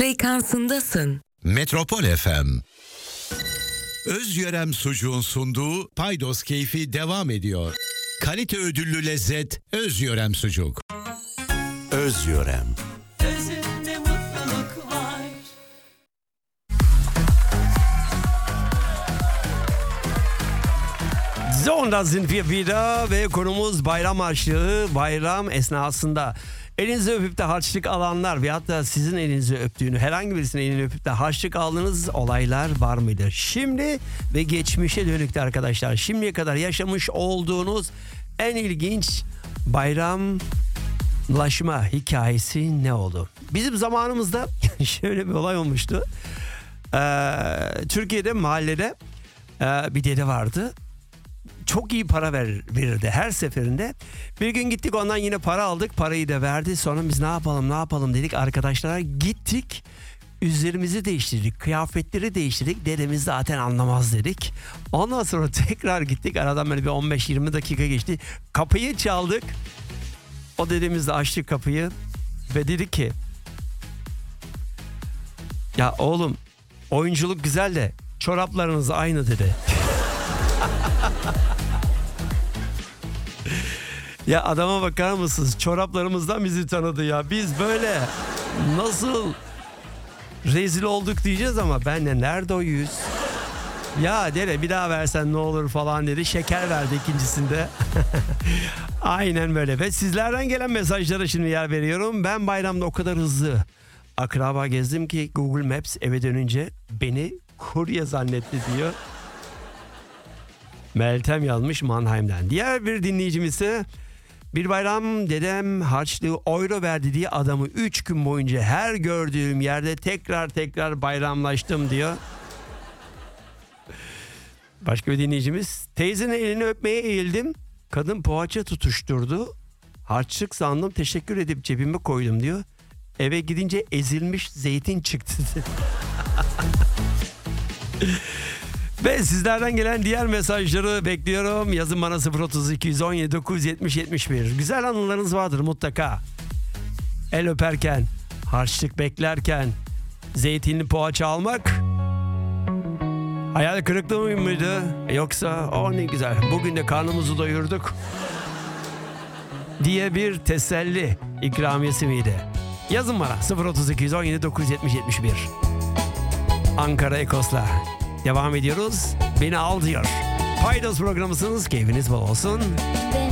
frekansındasın. Metropol FM. Özyörem sucuğun sunduğu Paydos keyfi devam ediyor. Kalite ödüllü lezzet Özyörem sucuk. Özyörem. Özünde mutluluk var. Zonda sind wir wieder ve konumuz bayram harçlığı. Bayram esnasında elinizi öpüp de harçlık alanlar ve hatta sizin elinizi öptüğünü, herhangi birisinin elini öpüp de harçlık aldığınız olaylar var mıdır? Şimdi ve geçmişe dönükte arkadaşlar, şimdiye kadar yaşamış olduğunuz en ilginç bayramlaşma hikayesi ne oldu? Bizim zamanımızda şöyle bir olay olmuştu. Türkiye'de mahallede bir dede vardı. Çok iyi para verirdi her seferinde. Bir gün gittik, ondan yine para aldık. Parayı da verdi. Sonra biz ne yapalım dedik. Arkadaşlara gittik. Üzerimizi değiştirdik. Kıyafetleri değiştirdik. Dedemiz zaten anlamaz dedik. Ondan sonra tekrar gittik. Aradan böyle bir 15-20 dakika geçti. Kapıyı çaldık. O dedemiz de açtı kapıyı. Ve dedi ki, ya oğlum, oyunculuk güzel de çoraplarınız aynı dedi. Ya adama bakar mısınız? Çoraplarımızdan bizi tanıdı ya. Biz böyle nasıl rezil olduk diyeceğiz ama ben de nerede o yüz? Ya dede bir daha versen ne olur falan dedi. Şeker verdi ikincisinde. Aynen böyle. Ve sizlerden gelen mesajlara şimdi yer veriyorum. Ben bayramda o kadar hızlı akraba gezdim ki Google Maps eve dönünce beni kurye zannetti diyor. Meltem yazmış Mannheim'den. Diğer bir dinleyicimiz ise bir bayram dedem harçlığı euro verdi diye adamı 3 gün boyunca her gördüğüm yerde tekrar bayramlaştım diyor. Başka bir dinleyicimiz, teyzenin elini öpmeye eğildim. Kadın poğaça tutuşturdu. Harçlık sandım, teşekkür edip cebime koydum diyor. Eve gidince ezilmiş zeytin çıktı. Ve sizlerden gelen diğer mesajları bekliyorum. Yazın bana 032 17 970 71. Güzel anılarınız vardır mutlaka. El öperken, harçlık beklerken, zeytinli poğaça almak hayal kırıklığı mıydı? Yoksa o ne güzel, bugün de karnımızı doyurduk diye bir teselli ikramiyesi miydi? Yazın bana 032 17 970 71. Ankara Ekos'la devam ediyoruz. Beni al diyor. Paydos programısınız. Keyfiniz bol olsun.